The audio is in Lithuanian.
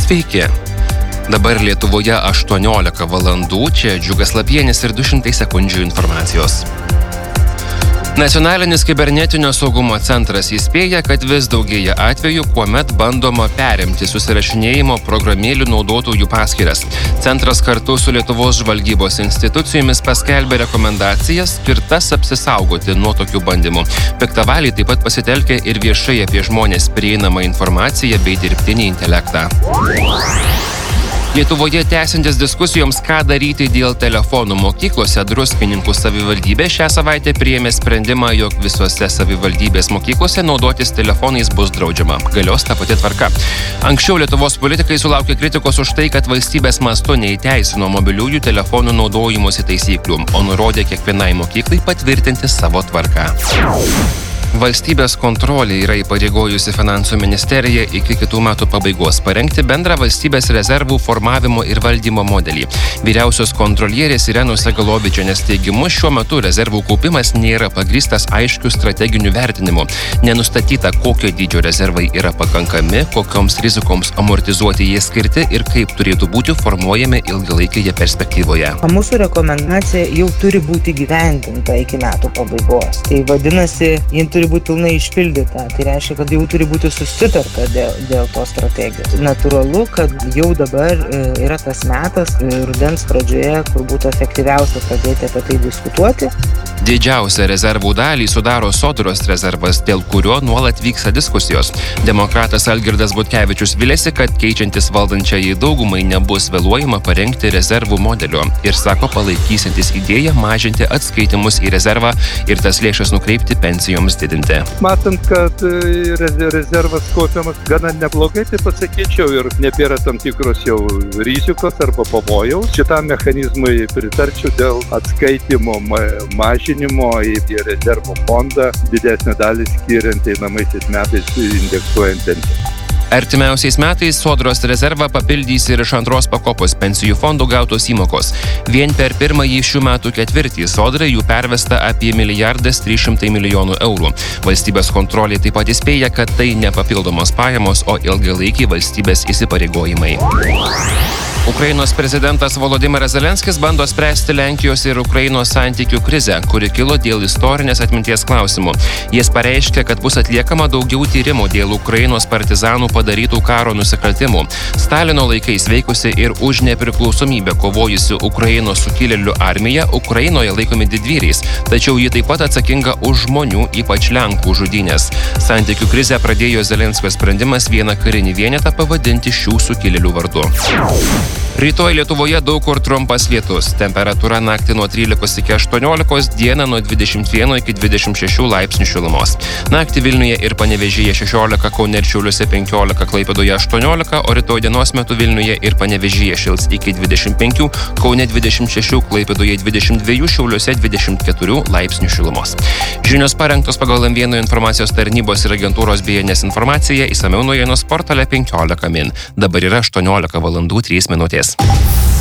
Sveiki. Dabar Lietuvoje 18 valandų, čia Džiugas Lapienis ir 200 sekundžių informacijos. Nacionalinis kibernetinio saugumo centras įspėja, kad vis daugėja atvejų, kuomet bandoma perimti susirašinėjimo programėlių naudotojų paskyras. Centras kartu su Lietuvos žvalgybos institucijomis paskelbė rekomendacijas skirtas apsisaugoti nuo tokių bandymų. Piktavaliai taip pat pasitelkė ir viešai apie žmonės prieinamą informaciją bei dirbtinį intelektą. Lietuvoje tęsiantis diskusijoms, ką daryti dėl telefonų mokyklose, Druskininkų savivaldybė šią savaitę priėmė sprendimą, jog visose savivaldybės mokyklose naudotis telefonais bus draudžiama. Galios ta pati tvarka. Anksčiau Lietuvos politikai sulaukė kritikos už tai, kad valstybės mastu neįteisino mobiliųjų telefonų naudojimosi taisyklių, o nurodė kiekvienai mokyklai patvirtinti savo tvarką. Valstybės kontrolė yra įpareigojusi Finansų ministeriją iki kitų metų pabaigos parengti bendrą valstybės rezervų formavimo ir valdymo modelį. Vyriausios kontrolierės Irenos Segalovičienės teigimu, šiuo metu rezervų kaupimas nėra pagrįstas aiškių strateginių vertinimų. Nenustatyta, kokio dydžio rezervai yra pakankami, kokioms rizikoms amortizuoti jie skirti ir kaip turėtų būti formuojami ilgalaikėje perspektyvoje. Mūsų rekomendacija jau turi būti gyvendinta iki metų pabaigos. Tai vadinasi, ji turi būti pilnai išpildyta. Tai reiškia, kad jau turi būti susitarta dėl tos strategijos. Natūralu, kad jau dabar yra tas metas rudens pradžioje, kur būtų efektyviausia pradėti apie tai diskutuoti. Didžiausią rezervų dalį sudaro Sodros rezervas, dėl kurio nuolat vyksta diskusijos. Demokratas Algirdas Butkevičius vilėsi, kad keičiantis valdančiajai daugumai nebus vėluojama parengti rezervų modelio ir sako palaikysiantis idėją mažinti atskaitimus į rezervą ir tas lėšas nukreipti pensijoms didinti. Matant, kad rezervas kaupiamas gana neblogai, tai pasakyčiau, ir nebėra tam tikros jau rizikos arba pavojaus. Šitam mechanizmui pritarčiau dėl atskaitimo mažinimo į rezervų fondą, didesnę dalį skiriant einamaisiais metais indeksuojant pensiją. Artimiausiais metais Sodros rezervą papildys ir iš antros pakopos pensijų fondų gautos įmokos. Vien per pirmąjį šių metų ketvirtį Sodrai jų pervesta apie 1,3 milijardo eurų. Valstybės kontrolė taip pat įspėja, kad tai ne papildomos pajamos, o ilgalaikiai valstybės įsipareigojimai. Ukrainos prezidentas Volodymyras Zelenskis bando spręsti Lenkijos ir Ukrainos santykių krizę, kuri kilo dėl istorinės atminties klausimų. Jis pareiškė, kad bus atliekama daugiau tyrimų dėl Ukrainos partizanų padarytų karo nusikaltimų. Stalino laikais veikusi ir už nepriklausomybę kovojusi Ukrainos sukilėlių armija Ukrainoje laikomi didvyriais, tačiau ji taip pat atsakinga už žmonių, ypač Lenkų žudynės. Santykių krizę pradėjo Zelenskio sprendimas vieną karinį vienetą pavadinti šių sukilėlių vardu. Rytoj Lietuvoje daug kur trumpas lietus. Temperatūra naktį nuo 13 iki 18, dieną nuo 21 iki 26 laipsnių šilumos. Naktį Vilniuje ir Panevėžyje 16, Kaune ir Šiauliuose 15, Klaipėdoje 18, o rytoj dienos metu Vilniuje ir Panevėžyje šils iki 25, Kaune 26, Klaipėdoje 22, Šiauliuose 24 laipsnių šilumos. Žinios parengtos pagal M1 informacijos tarnybos ir agentūros BNS informaciją, išsamiau naujienos portale 15 min. Dabar yra 18 valandų 3 minutės.